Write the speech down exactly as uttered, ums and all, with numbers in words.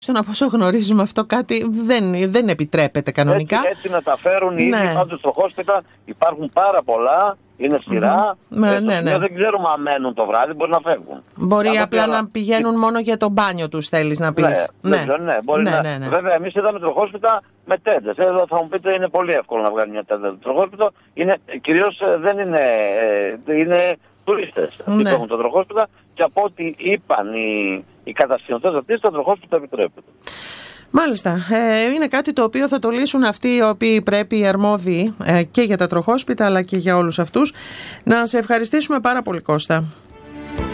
Από όσο γνωρίζουμε αυτό κάτι δεν, δεν επιτρέπεται κανονικά. Έτσι, έτσι να τα φέρουν οι ίδιοι, πάντως στο χόσπιτα υπάρχουν πάρα πολλά, είναι σειρά. Mm-hmm. Ναι, ναι, ναι. Δεν ξέρουμε αν μένουν το βράδυ, μπορεί να φεύγουν. Μπορεί να απλά να πηγαίνουν μόνο για το μπάνιο τους, θέλεις να πεις. Ναι, ναι. ναι, μπορεί ναι, να... ναι, ναι. Βέβαια, εμείς είδαμε το χόσπιτα με τέντες. Εδώ θα μου πείτε είναι πολύ εύκολο να βγάλει μια τέντα. Το χόσπιτα κυρίως δεν είναι, είναι τουρίστες αυτοί που έχουν το τροχόσπιτα και από ό,τι είπαν οι, οι κατασκηνωτές αυτοί, το τροχόσπιτα επιτρέπεται. Μάλιστα. Ε, είναι κάτι το οποίο θα το λύσουν αυτοί οι οποίοι πρέπει, οι αρμόδιοι ε, και για τα τροχόσπιτα αλλά και για όλους αυτούς. Να σε ευχαριστήσουμε πάρα πολύ, Κώστα.